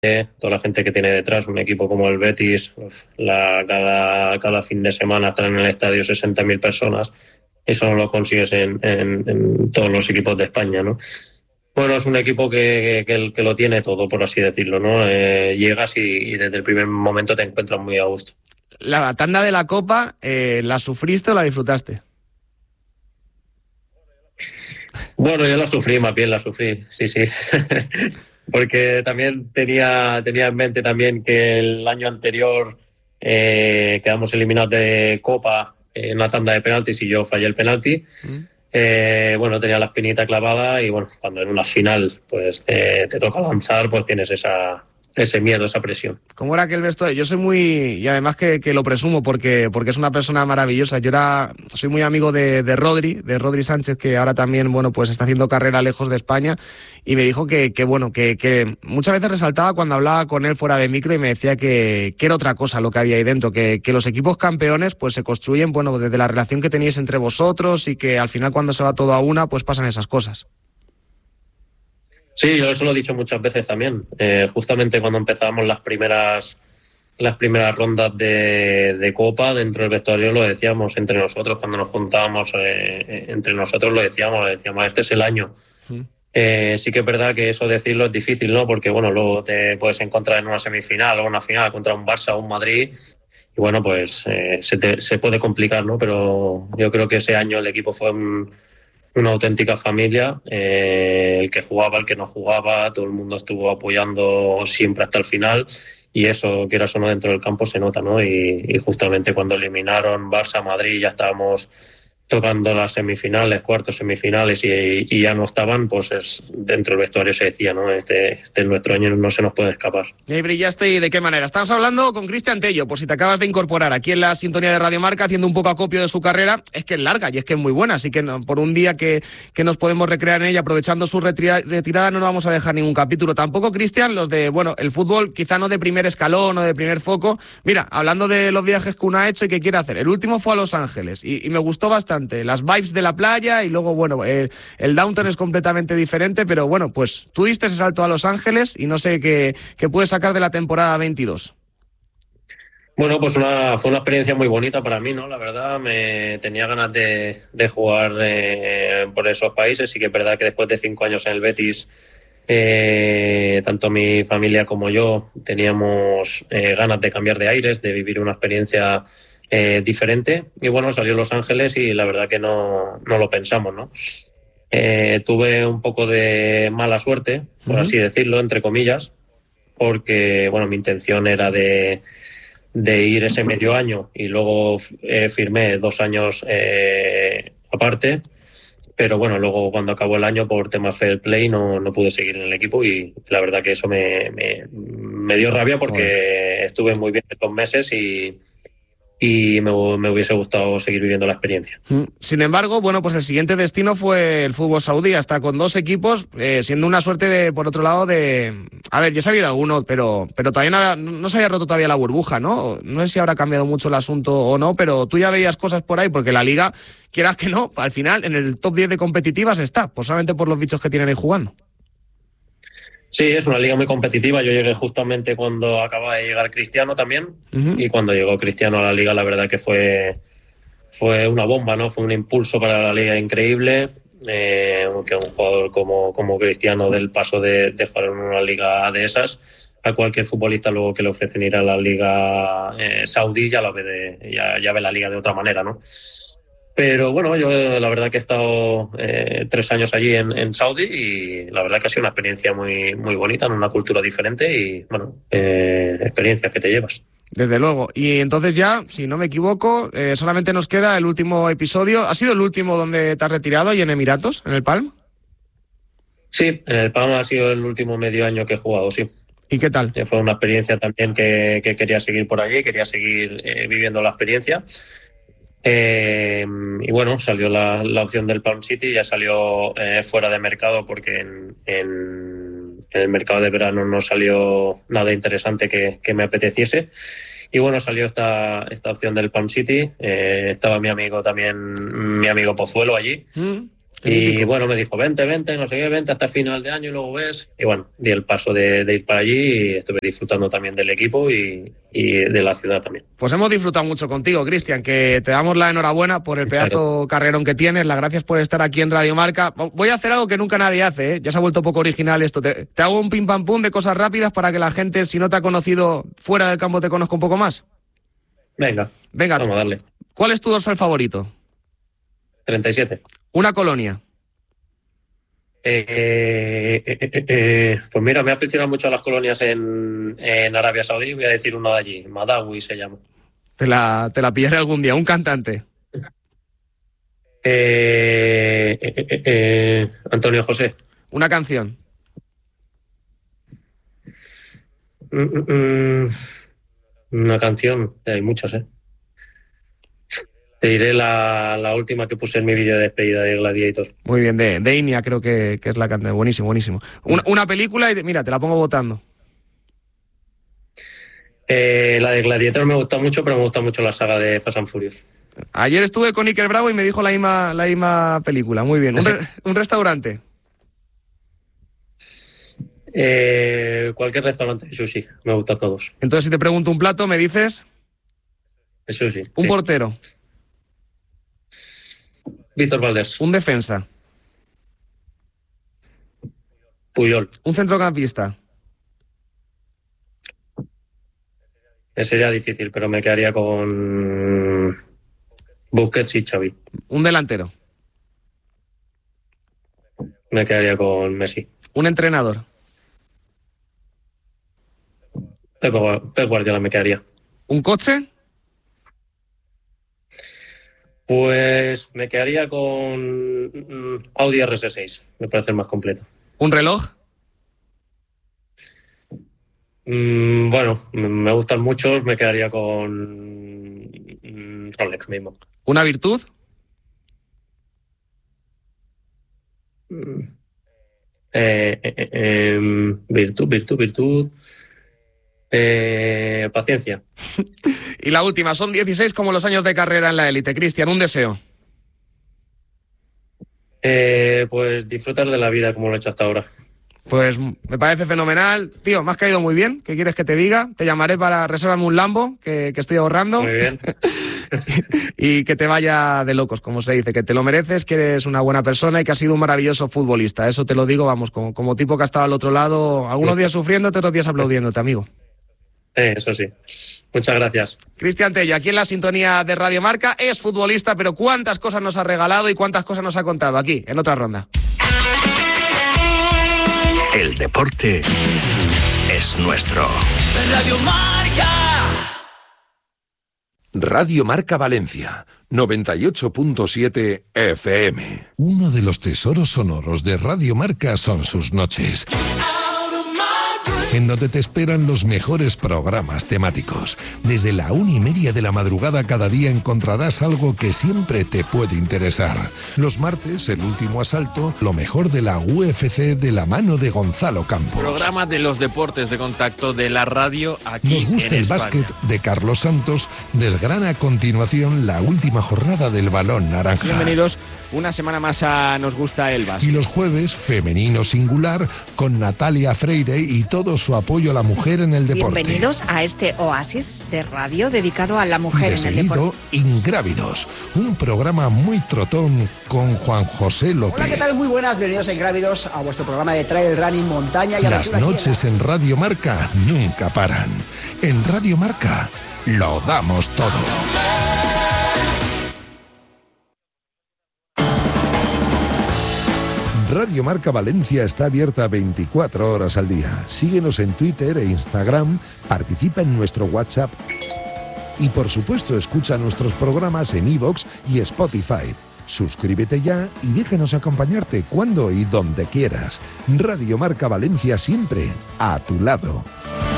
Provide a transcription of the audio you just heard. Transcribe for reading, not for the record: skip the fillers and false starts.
toda la gente que tiene detrás, un equipo como el Betis, cada fin de semana están en el estadio 60.000 personas. Eso no lo consigues en todos los equipos de España, ¿no? Bueno, es un equipo que lo tiene todo, por así decirlo, ¿no? Llegas y desde el primer momento te encuentras muy a gusto. La tanda de la Copa, ¿la sufriste o la disfrutaste? Bueno, yo la sufrí, más bien la sufrí, sí, sí. Porque también tenía en mente también que el año anterior quedamos eliminados de Copa en una tanda de penaltis y yo fallé el penalti. Bueno, tenía la espinita clavada y bueno, cuando en una final pues te toca lanzar, pues tienes ese miedo, esa presión. ¿Cómo era aquel vestuario? Yo soy muy... Y además que lo presumo porque es una persona maravillosa. Soy muy amigo de Rodri Sánchez, que ahora también, bueno, pues está haciendo carrera lejos de España, y me dijo que muchas veces resaltaba cuando hablaba con él fuera de micro y me decía que era otra cosa lo que había ahí dentro, que los equipos campeones pues se construyen, bueno, desde la relación que teníais entre vosotros y que al final cuando se va todo a una, pues pasan esas cosas. Sí, yo eso lo he dicho muchas veces también. Justamente cuando empezábamos las primeras rondas de Copa dentro del vestuario lo decíamos entre nosotros, cuando nos juntábamos entre nosotros lo decíamos, este es el año. Sí que es verdad que eso decirlo es difícil, ¿no? Porque bueno, luego te puedes encontrar en una semifinal o una final contra un Barça o un Madrid y bueno, pues se puede complicar, ¿no? Pero yo creo que ese año el equipo fue una auténtica familia, el que jugaba, el que no jugaba, todo el mundo estuvo apoyando siempre hasta el final y eso, quieras o no, dentro del campo se nota, ¿no? Y justamente cuando eliminaron Barça, Madrid, ya estábamos tocando las semifinales, cuartos, semifinales y ya no estaban, pues dentro del vestuario se decía, ¿no? Este es nuestro año, no se nos puede escapar. Y ahí brillaste, ¿y de qué manera? Estamos hablando con Cristian Tello, por si te acabas de incorporar aquí en la sintonía de Radio Marca, haciendo un poco acopio de su carrera. Es que es larga y es que es muy buena, así que no, por un día que nos podemos recrear en ella, aprovechando su retirada, no nos vamos a dejar ningún capítulo. Tampoco, Cristian, los de, bueno, el fútbol quizá no de primer escalón o de primer foco. Mira, hablando de los viajes que uno ha hecho y que quiere hacer, el último fue a Los Ángeles y me gustó bastante. Las vibes de la playa y luego, bueno, el downtown es completamente diferente, pero bueno, pues tú diste ese salto a Los Ángeles y no sé qué puedes sacar de la temporada 22. Bueno, pues fue una experiencia muy bonita para mí, ¿no? La verdad, me tenía ganas de jugar por esos países. Sí que es verdad que después de 5 años en el Betis, tanto mi familia como yo teníamos ganas de cambiar de aires, de vivir una experiencia diferente. Y bueno, salió Los Ángeles y la verdad que no lo pensamos, ¿no? Tuve un poco de mala suerte, por así decirlo, entre comillas, porque bueno, mi intención era de ir ese medio año y luego firmé 2 años aparte, pero bueno, luego cuando acabó el año por tema fair play no pude seguir en el equipo y la verdad que eso me dio rabia porque estuve muy bien estos meses y me hubiese gustado seguir viviendo la experiencia. Sin embargo, bueno, pues el siguiente destino fue el fútbol saudí, hasta con 2 equipos, siendo una suerte de, por otro lado, de... A ver, ya se ha habido alguno, pero todavía no se había roto todavía la burbuja, ¿no? No sé si habrá cambiado mucho el asunto o no, pero tú ya veías cosas por ahí, porque la Liga, quieras que no, al final en el top 10 de competitivas está, pues solamente por los bichos que tienen ahí jugando. Sí, es una liga muy competitiva. Yo llegué justamente cuando acaba de llegar Cristiano también. Y cuando llegó Cristiano a la liga, la verdad que fue una bomba, ¿no? Fue un impulso para la liga increíble. Que un jugador como Cristiano, del paso de jugar en una liga de esas, a cualquier futbolista luego que le ofrecen ir a la liga saudí ya ve la liga de otra manera, ¿no? Pero bueno, yo la verdad que he estado 3 años allí en Saudi y la verdad que ha sido una experiencia muy, muy bonita, en una cultura diferente y bueno, experiencias que te llevas. Desde luego. Y entonces ya, si no me equivoco, solamente nos queda el último episodio. ¿Ha sido el último donde te has retirado y en Emiratos, en el Palm? Sí, en el Palm ha sido el último medio año que he jugado, sí. ¿Y qué tal? Fue una experiencia también que quería seguir por allí, quería seguir viviendo la experiencia. Y bueno, salió la opción del Palm City, ya salió fuera de mercado porque en el mercado de verano no salió nada interesante que me apeteciese. Y bueno, salió esta opción del Palm City. Estaba mi amigo Pozuelo allí. Y bueno, me dijo, vente, no sé qué, vente hasta final de año y luego ves. Y bueno, di el paso de ir para allí y estuve disfrutando también del equipo y de la ciudad también. Pues hemos disfrutado mucho contigo, Cristian, que te damos la enhorabuena por el pedazo carrerón que tienes, las gracias por estar aquí en Radio Marca. Voy a hacer algo que nunca nadie hace, ¿eh? Ya se ha vuelto poco original esto. Te hago un pim pam pum de cosas rápidas para que la gente, si no te ha conocido fuera del campo, te conozca un poco más. Venga, vamos a darle. ¿Cuál es tu dorsal favorito? 37. Una colonia. Pues mira, me ha aficionado mucho a las colonias en Arabia Saudí. Voy a decir una de allí, Madawi se llama. Te la pillaré algún día. Un cantante. Antonio José. Una canción. Una canción, hay muchas, ¿eh? Te diré la última que puse en mi vídeo de despedida de Gladiator. Muy bien, de Inia creo que es la cantante. Buenísimo, buenísimo. Una película y mira, te la pongo votando. La de Gladiator me gusta mucho, pero me gusta mucho la saga de Fast and Furious. Ayer estuve con Iker Bravo y me dijo la misma película. Muy bien. ¿Un restaurante? Cualquier restaurante de sushi, me gustan todos. Entonces, si te pregunto un plato, ¿me dices? El sushi. Un portero. Víctor Valdés. Un defensa. Puyol. Un centrocampista. Sería difícil, pero me quedaría con Busquets y Xavi. Un delantero. Me quedaría con Messi. Un entrenador. Pep Guardiola me quedaría. ¿Un coche? Pues me quedaría con Audi RS6, me parece el más completo. ¿Un reloj? Bueno, me gustan muchos, me quedaría con Rolex mismo. ¿Una virtud? Virtud. Paciencia. Y la última, son 16 como los años de carrera en la élite. Cristian, un deseo. Pues disfrutar de la vida como lo he hecho hasta ahora. Pues me parece fenomenal. Tío, me has caído muy bien. ¿Qué quieres que te diga? Te llamaré para reservarme un Lambo, que estoy ahorrando. Muy bien. Y que te vaya de locos, como se dice. Que te lo mereces, que eres una buena persona y que has sido un maravilloso futbolista. Eso te lo digo, vamos, como tipo que ha estado al otro lado, algunos días sufriéndote, otros días aplaudiéndote, amigo. Eso sí. Muchas gracias. Cristian Tello, aquí en la sintonía de Radio Marca, es futbolista, pero cuántas cosas nos ha regalado y cuántas cosas nos ha contado aquí, en otra ronda. El deporte es nuestro. Radio Marca. Radio Marca Valencia, 98.7 FM. Uno de los tesoros sonoros de Radio Marca son sus noches, en donde te esperan los mejores programas temáticos. Desde la 1:30 de la madrugada cada día encontrarás algo que siempre te puede interesar. Los martes, el último asalto, lo mejor de la UFC de la mano de Gonzalo Campos. Programa de los deportes de contacto de la radio aquí Nos gusta en el España. básquet de Carlos Santos. Desgrana a continuación la última jornada del balón naranja. Bienvenidos una semana más a Nos gusta el básquet. Y los jueves, femenino singular, con Natalia Freire y todo su apoyo a la mujer en el deporte. Bienvenidos a este oasis de radio dedicado a la mujer De en el seguido, deporte. Ingrávidos, un programa muy trotón con Juan José López. Hola, ¿qué tal? Muy buenas, bienvenidos a Ingrávidos, a vuestro programa de trail running, montaña y Las aventura. noches en Radio Marca nunca paran. En Radio Marca lo damos todo. Radio Marca Valencia está abierta 24 horas al día. Síguenos en Twitter e Instagram, participa en nuestro WhatsApp y por supuesto escucha nuestros programas en iVoox y Spotify. Suscríbete ya y déjanos acompañarte cuando y donde quieras. Radio Marca Valencia siempre a tu lado.